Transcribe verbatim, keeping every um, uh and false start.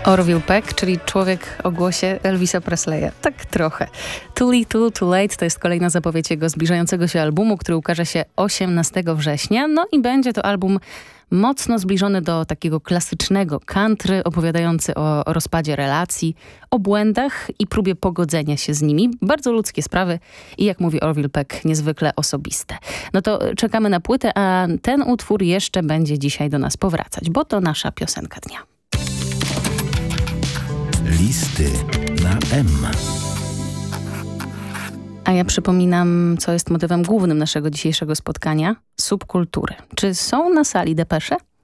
Orville Peck, czyli człowiek o głosie Elvisa Presleya. Tak trochę. Too Little, Too Late to jest kolejna zapowiedź jego zbliżającego się albumu, który ukaże się osiemnastego września. No i będzie to album mocno zbliżony do takiego klasycznego country, opowiadający o rozpadzie relacji, o błędach i próbie pogodzenia się z nimi. Bardzo ludzkie sprawy i, jak mówi Orville Peck, niezwykle osobiste. No to czekamy na płytę, a ten utwór jeszcze będzie dzisiaj do nas powracać, bo to nasza piosenka dnia. Listy na M. A ja przypominam, co jest motywem głównym naszego dzisiejszego spotkania. Subkultury. Czy są na sali depesze?